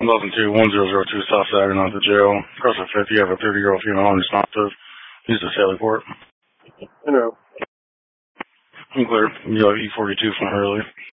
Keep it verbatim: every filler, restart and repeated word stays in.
eleven two one zero zero two South Saginaw to jail. Across the fifth, you have a thirty-year-old female unresponsive. Use the Sally Port. I know. I'm clear. You have E forty-two from Hurley.